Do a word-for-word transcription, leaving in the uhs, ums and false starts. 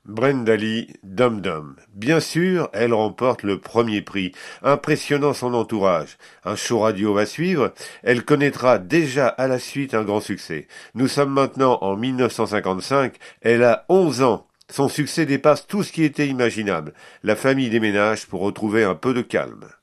Brenda Lee, Dum Dum. Bien sûr, elle remporte le premier prix, impressionnant son entourage. Un show radio va suivre, elle connaîtra déjà à la suite un grand succès. Nous sommes maintenant en mille neuf cent cinquante-cinq, elle a onze ans. Son succès dépasse tout ce qui était imaginable. La famille déménage pour retrouver un peu de calme.